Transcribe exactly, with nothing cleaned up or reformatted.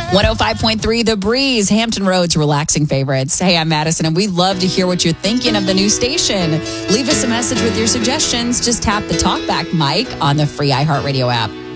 one oh five point three The Breeze, Hampton Roads relaxing favorites. Hey, I'm Madison, and we'd love to hear what you're thinking of the new station. Leave us a message with your suggestions. Just tap the talkback mic on the free iHeartRadio app.